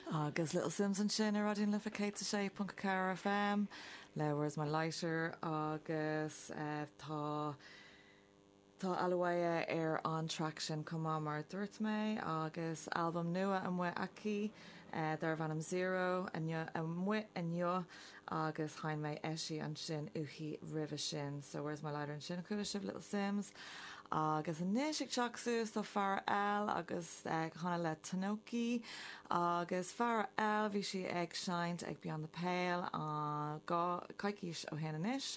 Agus Little Simpson sin ar radio'n lifa cé a sé punca Cara FM, leabhars má leisir agus tá alwaia ar an traction cumá mar dúirt mé agus album nua an mu aici dar bhanam Zero an mu anneo agus hain mé eisi an sin uchi riva sin. So where's my lighter an sin cúla sib Little Sims agus an níisic teachsús tá Fara L agus chana le Tanoki agus Fara L bhí si ag seint ag Beyond the Pale caiiciis ó héanais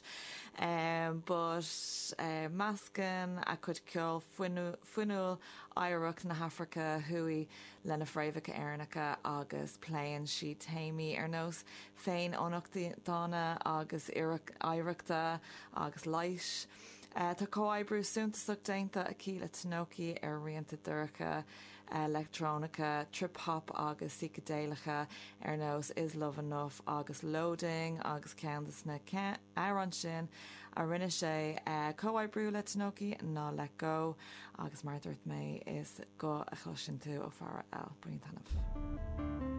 but mascan a chud ceol fuinúil Ireach na Hafrica hui lena freivacha airnacha agus pléin si taimí ar nós féin ónachtaí dána agus Ireachta agus leis. Tá cóibrú súntasach dénta a cíle Tanoki ar rianta dúracha electrónica, trip-hop agus psychedéalacha ar nós Is Love Enough agus Loading agus ceandas na áran sin a rinne sé cóibrú le Tanoki ná Let Go agus mar dúirt mé is go a chluisin tú ó Fara L. Bríon tanmh.